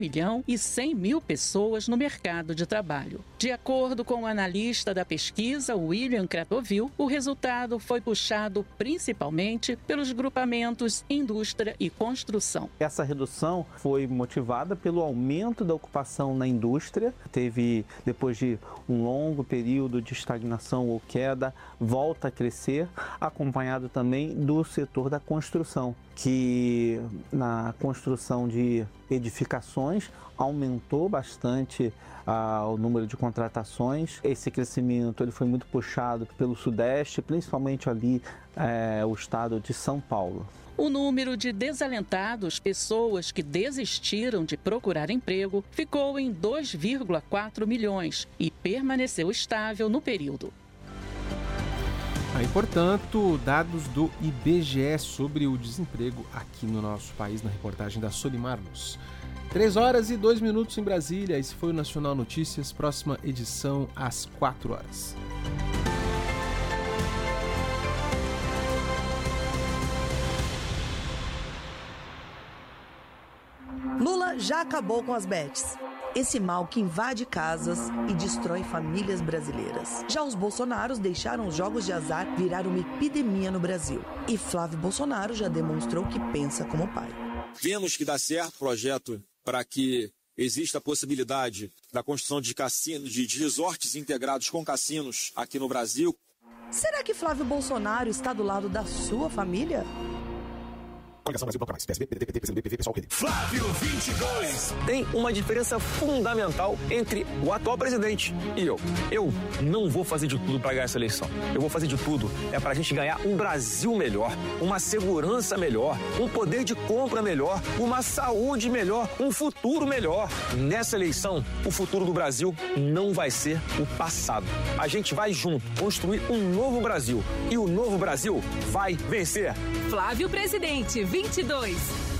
1.100.000 pessoas no mercado de trabalho. De acordo com o analista da pesquisa, William Kratovil, o resultado foi puxado principalmente pelos grupamentos indústria e construção. Essa redução foi motivada pelo aumento da ocupação na indústria. Teve, depois de um longo período de estagnação ou queda, volta a crescer, acompanhado também do setor da construção, que na construção de edificações aumentou bastante o número de contratações. Esse crescimento ele foi muito puxado pelo Sudeste, principalmente ali o estado de São Paulo. O número de desalentados, pessoas que desistiram de procurar emprego, ficou em 2,4 milhões e permaneceu estável no período. Aí, portanto, dados do IBGE sobre o desemprego aqui no nosso país, na reportagem da Solimar Luz. 3h02 em Brasília, esse foi o Nacional Notícias, próxima edição às 4h. Lula já acabou com as bets. Esse mal que invade casas e destrói famílias brasileiras. Já os Bolsonaros deixaram os jogos de azar virar uma epidemia no Brasil. E Flávio Bolsonaro já demonstrou que pensa como pai. Vemos que dá certo o projeto para que exista a possibilidade da construção de cassinos, de resorts integrados com cassinos aqui no Brasil. Será que Flávio Bolsonaro está do lado da sua família? Coligação Brasil Bloco Mais, PSB, PDT, PCdoB, PV, PSOL, QD. Flávio 22. Tem uma diferença fundamental entre o atual presidente e eu. Eu não vou fazer de tudo para ganhar essa eleição. Eu vou fazer de tudo para a gente ganhar um Brasil melhor, uma segurança melhor, um poder de compra melhor, uma saúde melhor, um futuro melhor. Nessa eleição, o futuro do Brasil não vai ser o passado. A gente vai junto construir um novo Brasil. E o novo Brasil vai vencer. Flávio Presidente 22.